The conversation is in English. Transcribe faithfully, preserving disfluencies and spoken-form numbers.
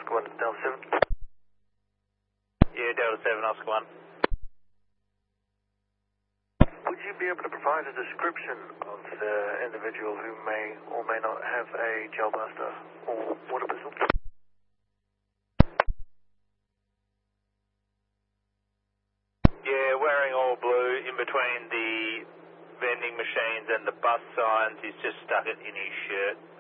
Oscar one, Delta seven. Yeah, Delta seven, Oscar one. Would you be able to provide a description of the individual who may or may not have a gel blaster or water pistol? Yeah, wearing all blue in between the vending machines and the bus signs. He's just stuck it in his shirt.